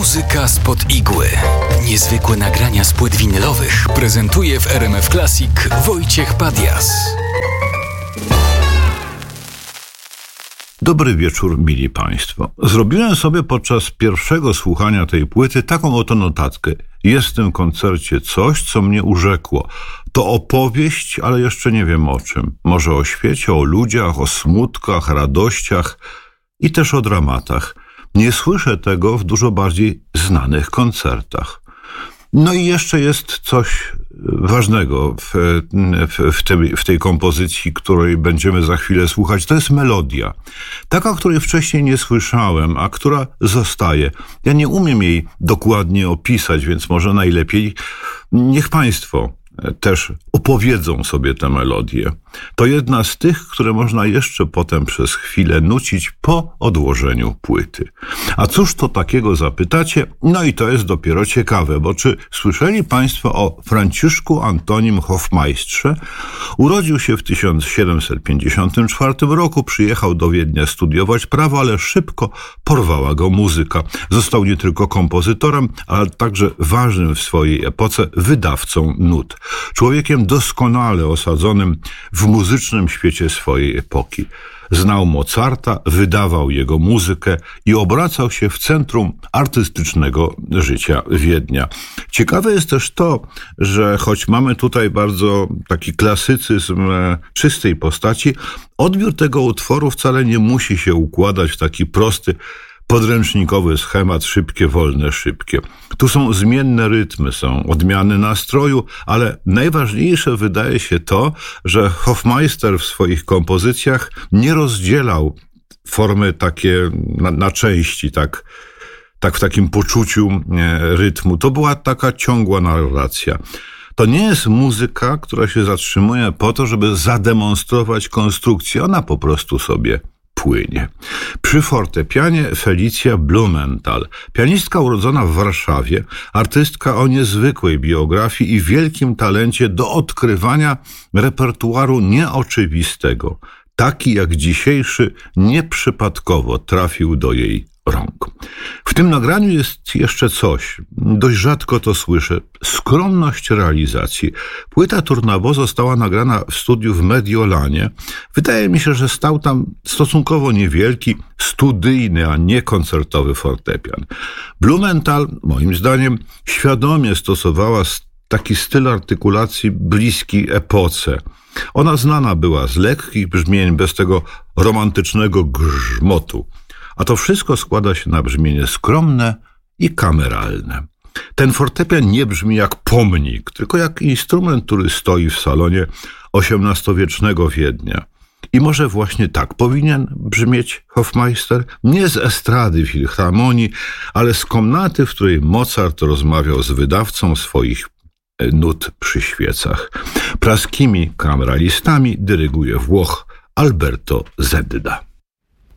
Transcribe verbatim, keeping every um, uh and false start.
Muzyka spod igły. Niezwykłe nagrania z płyt winylowych prezentuje w R M F Classic Wojciech Padias. Dobry wieczór, mili Państwo. Zrobiłem sobie podczas pierwszego słuchania tej płyty taką oto notatkę. Jest w tym koncercie coś, co mnie urzekło. To opowieść, ale jeszcze nie wiem o czym. Może o świecie, o ludziach, o smutkach, radościach i też o dramatach. Nie słyszę tego w dużo bardziej znanych koncertach. No i jeszcze jest coś ważnego w, w, w, tej, w tej kompozycji, której będziemy za chwilę słuchać. To jest melodia. Taka, której wcześniej nie słyszałem, a która zostaje. Ja nie umiem jej dokładnie opisać, więc może najlepiej niech Państwo też opowiedzą sobie tę melodię. To jedna z tych, które można jeszcze potem przez chwilę nucić po odłożeniu płyty. A cóż to takiego, zapytacie? No i to jest dopiero ciekawe, bo czy słyszeli Państwo o Franciszku Antonim Hofmeistrze? Urodził się w tysiąc siedemset pięćdziesiątym czwartym roku, przyjechał do Wiednia studiować prawo, ale szybko porwała go muzyka. Został nie tylko kompozytorem, ale także ważnym w swojej epoce wydawcą nut. Człowiekiem doskonale osadzonym w muzycznym świecie swojej epoki. Znał Mozarta, wydawał jego muzykę i obracał się w centrum artystycznego życia Wiednia. Ciekawe jest też to, że choć mamy tutaj bardzo taki klasycyzm czystej postaci, odbiór tego utworu wcale nie musi się układać w taki prosty, podręcznikowy schemat szybkie, wolne, szybkie. Tu są zmienne rytmy, są odmiany nastroju, ale najważniejsze wydaje się to, że Hofmeister w swoich kompozycjach nie rozdzielał formy takie na, na części, tak, tak w takim poczuciu nie, rytmu. To była taka ciągła narracja. To nie jest muzyka, która się zatrzymuje po to, żeby zademonstrować konstrukcję. Ona po prostu sobie płynie. Przy fortepianie Felicja Blumenthal, pianistka urodzona w Warszawie, artystka o niezwykłej biografii i wielkim talencie do odkrywania repertuaru nieoczywistego. Taki jak dzisiejszy nieprzypadkowo trafił do jej rąk. W tym nagraniu jest jeszcze coś, dość rzadko to słyszę, skromność realizacji. Płyta Tournabo została nagrana w studiu w Mediolanie. Wydaje mi się, że stał tam stosunkowo niewielki, studyjny, a nie koncertowy fortepian. Blumenthal, moim zdaniem, świadomie stosowała taki styl artykulacji bliski epoce. Ona znana była z lekkich brzmień, bez tego romantycznego grzmotu. A to wszystko składa się na brzmienie skromne i kameralne. Ten fortepian nie brzmi jak pomnik, tylko jak instrument, który stoi w salonie osiemnastowiecznego Wiednia. I może właśnie tak powinien brzmieć Hofmeister? Nie z estrady filharmonii, ale z komnaty, w której Mozart rozmawiał z wydawcą swoich nut przy świecach. Praskimi kameralistami dyryguje Włoch Alberto Zedda.